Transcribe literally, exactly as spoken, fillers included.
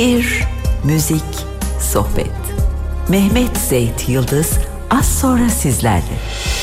Bir müzik, sohbet. Mehmet Zeyt Yıldız az sonra sizlerle.